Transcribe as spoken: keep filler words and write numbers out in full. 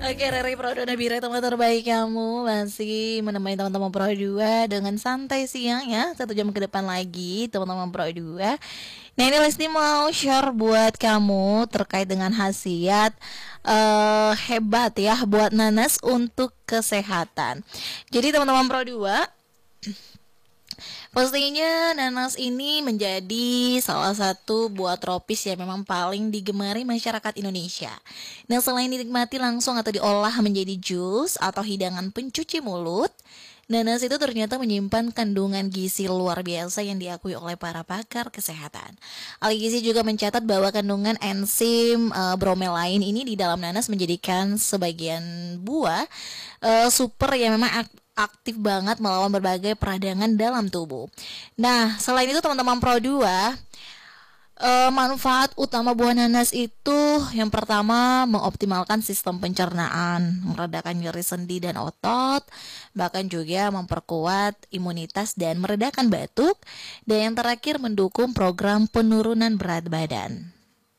Oke, Rere Pro dua Nabila, teman terbaik kamu masih menemani teman-teman Pro dua dengan santai siang ya. Satu jam ke depan lagi teman-teman Pro dua. Nah, ini Lesti mau share buat kamu terkait dengan khasiat eh, hebat ya buat nanas untuk kesehatan. Jadi teman-teman Pro dua, pastinya nanas ini menjadi salah satu buah tropis yang memang paling digemari masyarakat Indonesia. Nah, selain dinikmati langsung atau diolah menjadi jus atau hidangan pencuci mulut, nanas itu ternyata menyimpan kandungan gizi luar biasa yang diakui oleh para pakar kesehatan. Ahli gizi juga mencatat bahwa kandungan enzim uh, bromelain ini di dalam nanas menjadikan sebagian buah uh, super yang memang ak- aktif banget melawan berbagai peradangan dalam tubuh. Nah, selain itu teman-teman Pro dua, eh, manfaat utama buah nanas itu yang pertama mengoptimalkan sistem pencernaan, meredakan nyeri sendi dan otot, bahkan juga memperkuat imunitas dan meredakan batuk, dan yang terakhir mendukung program penurunan berat badan.